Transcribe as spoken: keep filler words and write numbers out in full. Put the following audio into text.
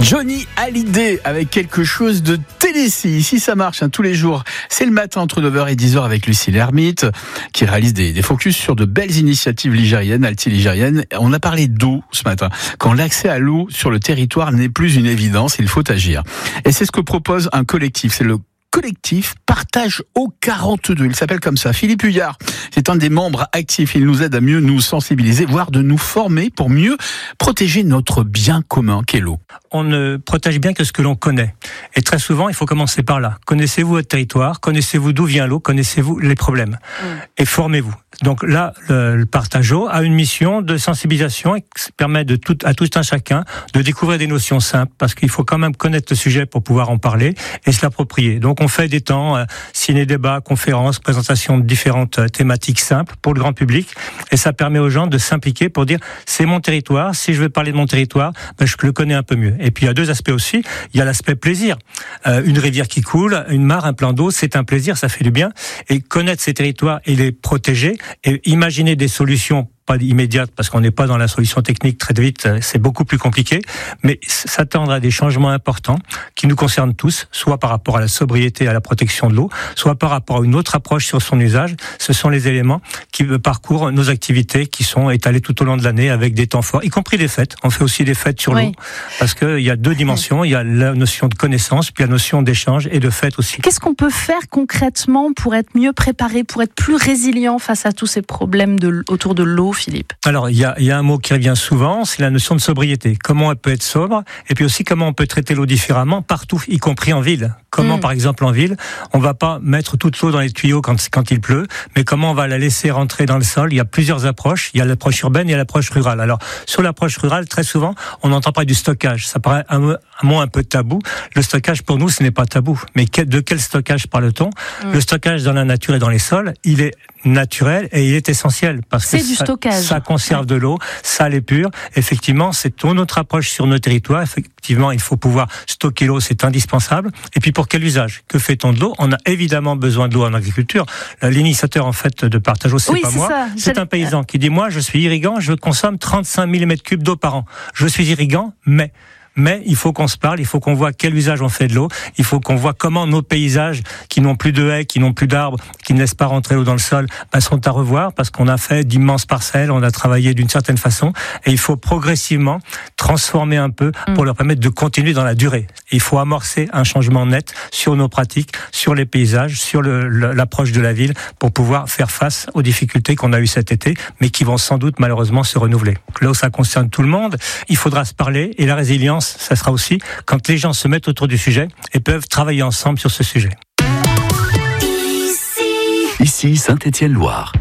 Johnny Hallyday avec quelque chose de Tennessee. Ici, ça marche hein, tous les jours. C'est le matin entre neuf heures et dix heures avec Lucie Lermite qui réalise des, des focus sur de belles initiatives ligériennes, anti-ligériennes. On a parlé d'eau ce matin. Quand l'accès à l'eau sur le territoire n'est plus une évidence, il faut agir. Et c'est ce que propose un collectif. C'est le collectif Partage Eau quarante-deux. Il s'appelle comme ça. Philippe Huyard, c'est un des membres actifs. Il nous aide à mieux nous sensibiliser, voire de nous former pour mieux protéger notre bien commun qu'est l'eau. On ne protège bien que ce que l'on connaît. Et très souvent, il faut commencer par là. Connaissez-vous votre territoire? Connaissez-vous d'où vient l'eau? Connaissez-vous les problèmes? Mmh. Et formez-vous. Donc là, le, le Partage Eau a une mission de sensibilisation et qui permet de tout, à tout un chacun de découvrir des notions simples, parce qu'il faut quand même connaître le sujet pour pouvoir en parler et se l'approprier. Donc on fait des temps, euh, ciné-débats, conférences, présentations de différentes euh, thématiques simples pour le grand public, et ça permet aux gens de s'impliquer pour dire c'est mon territoire, si je veux parler de mon territoire, ben, je le connais un peu mieux. Et puis il y a deux aspects aussi, il y a l'aspect plaisir. Euh, une rivière qui coule, une mare, un plan d'eau, c'est un plaisir, ça fait du bien, et connaître ces territoires et les protéger, et imaginer des solutions pas immédiates, parce qu'on n'est pas dans la solution technique très vite, c'est beaucoup plus compliqué, mais s'attendre à des changements importants qui nous concernent tous, soit par rapport à la sobriété et à la protection de l'eau, soit par rapport à une autre approche sur son usage. Ce sont les éléments qui parcourent nos activités, qui sont étalées tout au long de l'année avec des temps forts, y compris des fêtes. On fait aussi des fêtes sur oui. l'eau, parce qu'il y a deux dimensions, il y a la notion de connaissance, puis la notion d'échange et de fête aussi. Qu'est-ce qu'on peut faire concrètement pour être mieux préparé, pour être plus résilient face à tous ces problèmes de, autour de l'eau, Philippe? Alors, il y a, il y a un mot qui revient souvent, c'est la notion de sobriété. Comment elle peut être sobre, et puis aussi comment on peut traiter l'eau différemment partout, y compris en ville. Comment, mmh. par exemple, en ville, on va pas mettre toute l'eau dans les tuyaux quand, quand il pleut, mais comment on va la laisser rentrer dans le sol. Il y a plusieurs approches. Il y a l'approche urbaine et l'approche rurale. Alors, sur l'approche rurale, très souvent, on n'entend pas du stockage. Ça paraît un, un mot un peu tabou. Le stockage, pour nous, ce n'est pas tabou. Mais de quel stockage parle-t-on? mmh. Le stockage dans la nature et dans les sols, il est naturel et il est essentiel parce c'est que du ça, stockage. ça conserve de l'eau, ça l'épure. Effectivement, c'est notre approche sur nos territoires. Effectivement, il faut pouvoir stocker l'eau, c'est indispensable. Et puis pour quel usage? Que fait-on de l'eau? On a évidemment besoin de l'eau en agriculture. L'initiateur en fait de Partage Eau, c'est oui, pas c'est moi, ça. c'est un paysan qui dit moi je suis irrigant, je consomme trente-cinq millimètres cubes d'eau par an. Je suis irrigant, mais Mais il faut qu'on se parle, il faut qu'on voit quel usage on fait de l'eau, il faut qu'on voit comment nos paysages qui n'ont plus de haies, qui n'ont plus d'arbres, qui ne laissent pas rentrer l'eau dans le sol, ben, sont à revoir parce qu'on a fait d'immenses parcelles, on a travaillé d'une certaine façon et il faut progressivement transformer un peu pour mmh. leur permettre de continuer dans la durée. Il faut amorcer un changement net sur nos pratiques, sur les paysages, sur le, le, l'approche de la ville pour pouvoir faire face aux difficultés qu'on a eues cet été, mais qui vont sans doute malheureusement se renouveler. Là où ça concerne tout le monde, il faudra se parler et la résilience, ça sera aussi quand les gens se mettent autour du sujet et peuvent travailler ensemble sur ce sujet. Ici Saint-Étienne-Loire.